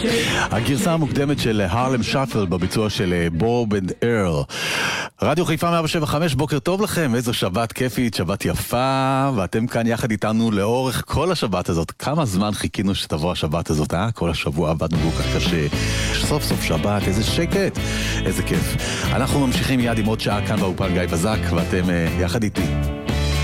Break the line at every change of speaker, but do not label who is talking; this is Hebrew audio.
הגרסה המוקדמת של הרלם שפל בביצוע של בוב אנד ארל. רדיו חיפה 175, בוקר טוב לכם, איזו שבת כיפית, שבת יפה, ואתם כאן יחד איתנו לאורך כל השבת הזאת. כמה זמן חיכינו שתבוא השבת הזאת, כל השבוע עבדנו כל כך קשה. סוף סוף שבת, איזה שקט, איזה כיף. אנחנו ממשיכים מיד עם עוד שעה כאן באופן גיא בזק, ואתם יחד איתי.